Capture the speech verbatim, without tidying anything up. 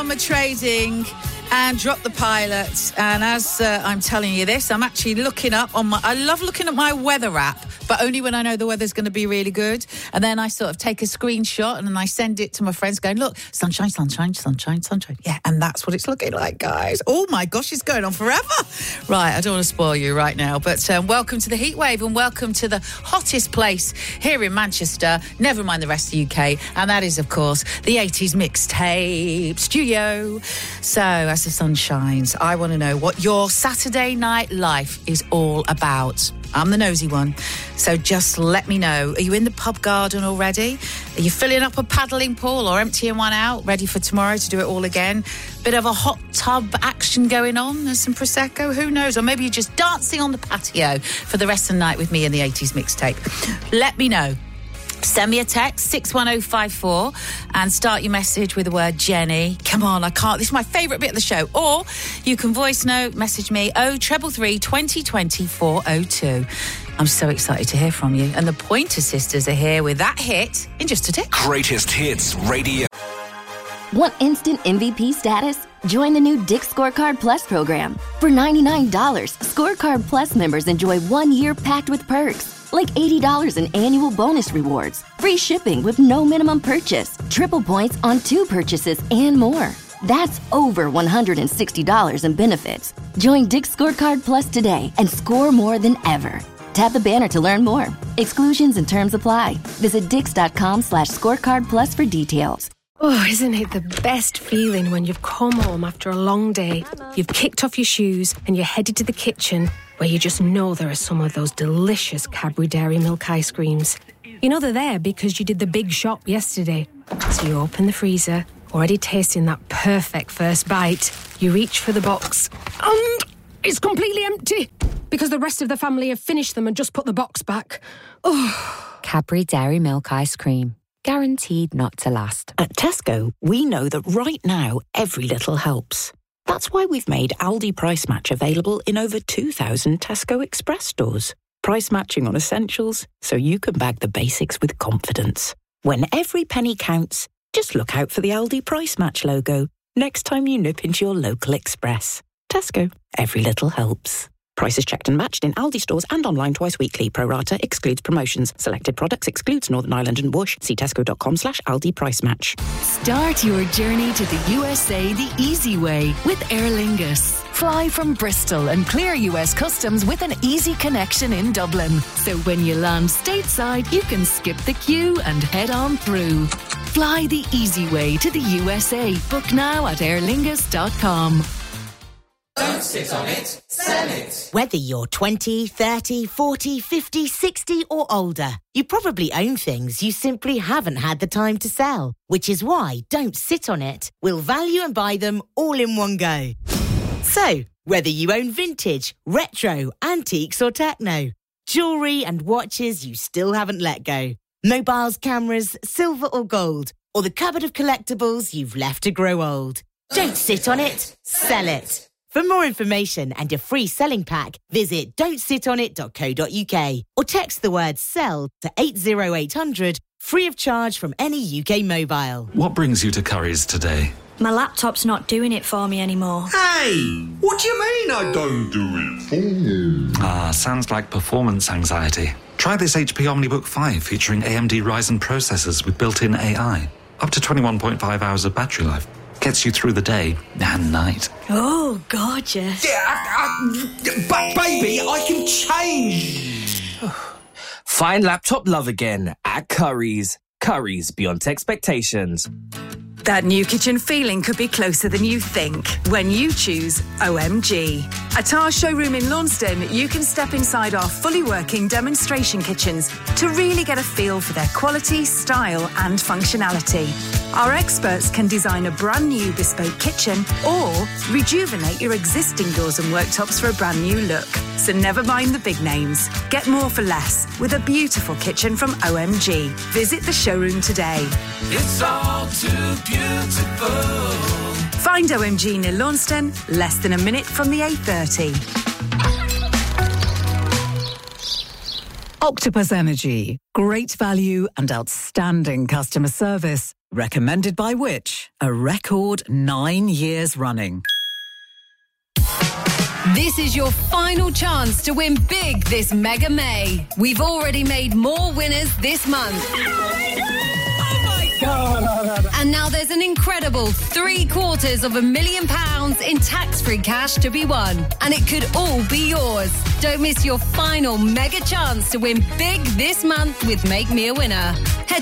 I'm trading and drop the pilot. And as uh, I'm telling you this, I'm actually looking up on my... I love looking at my weather app, but only when I know the weather's going to be really good. And then I sort of take a screenshot and then I send it to my friends going, look, sunshine, sunshine, sunshine, sunshine. Yeah, and that's what it's looking like, guys. Oh, my gosh, it's going on forever. Right, I don't want to spoil you right now, but um, welcome to the heatwave and welcome to the hottest place here in Manchester, never mind the rest of the U K. And that is, of course, the eighties Mixtape Studio. So, as the sun shines, I want to know what your Saturday night life is all about. I'm the nosy one, so just let me know. Are you in the pub garden already? Are you filling up a paddling pool or emptying one out, ready for tomorrow to do it all again? Bit of a hot tub action going on. There's some Prosecco, who knows? Or maybe you're just dancing on the patio for the rest of the night with me and the eighties Mixtape. Let me know. Send me a text, six one oh five four, and start your message with the word Jenny. Come on, I can't. This is my favourite bit of the show. Or you can voice note, message me, oh triple three twenty twenty four oh two. I'm so excited to hear from you. And the Pointer Sisters are here with that hit in just a tick. Greatest Hits Radio. Want instant M V P status? Join the new Dick Scorecard Plus program. For ninety-nine dollars, Scorecard Plus members enjoy one year packed with perks. Like eighty dollars in annual bonus rewards, free shipping with no minimum purchase, triple points on two purchases, and more. That's over one hundred sixty dollars in benefits. Join Dick Scorecard Plus today and score more than ever. Tap the banner to learn more. Exclusions and terms apply. Visit dix.com slash scorecard plus for details. Oh, isn't it the best feeling when you've come home after a long day, you've kicked off your shoes and you're headed to the kitchen where you just know there are some of those delicious Cadbury Dairy Milk ice creams. You know they're there because you did the big shop yesterday. So you open the freezer, already tasting that perfect first bite. You reach for the box and it's completely empty because the rest of the family have finished them and just put the box back. Oh. Cadbury Dairy Milk ice cream. Guaranteed not to last. At Tesco, we know that right now, every little helps. That's why we've made Aldi Price Match available in over two thousand Tesco Express stores. Price matching on essentials, so you can bag the basics with confidence. When every penny counts, just look out for the Aldi Price Match logo next time you nip into your local Express. Tesco, every little helps. Prices checked and matched in Aldi stores and online twice weekly. Pro rata excludes promotions. Selected products excludes Northern Ireland and Bush. See tesco.com slash Aldi Price Match. Start your journey to the U S A the easy way with Aer Lingus. Fly from Bristol and clear U S customs with an easy connection in Dublin. So when you land stateside, you can skip the queue and head on through. Fly the easy way to the U S A. Book now at aer lingus dot com. Don't sit on it, sell it. Whether you're twenty, thirty, forty, fifty, sixty or older, you probably own things you simply haven't had the time to sell, which is why Don't Sit on It will value and buy them all in one go. So, whether you own vintage, retro, antiques or techno, jewellery and watches you still haven't let go, mobiles, cameras, silver or gold, or the cupboard of collectibles you've left to grow old. Don't sit on it, sell it. For more information and a free selling pack, visit don't sit on it dot co dot uk or text the word SELL to eight oh eight hundred, free of charge from any U K mobile. What brings you to Currys today? My laptop's not doing it for me anymore. Hey, what do you mean I don't do it for you? Ah, sounds like performance anxiety. Try this H P OmniBook five featuring A M D Ryzen processors with built-in A I. Up to twenty-one point five hours of battery life. Gets you through the day and night. Oh, gorgeous. Yeah, I, I, but baby, I can change. Find laptop love again at Currys. Currys, beyond expectations. That new kitchen feeling could be closer than you think when you choose O M G. At our showroom in Launceston, you can step inside our fully working demonstration kitchens to really get a feel for their quality, style and functionality. Our experts can design a brand new bespoke kitchen or rejuvenate your existing doors and worktops for a brand new look. So never mind the big names. Get more for less with a beautiful kitchen from O M G. Visit the showroom today. It's all too beautiful. Find O M G near Launceston, less than a minute from the A thirty. Octopus Energy. Great value and outstanding customer service. Recommended by which? A record nine years running. This is your final chance to win big this Mega May. We've already made more winners this month. And now there's an incredible three quarters of a million pounds in tax-free cash to be won. And it could all be yours. Don't miss your final mega chance to win big this month with Make Me a Winner. Head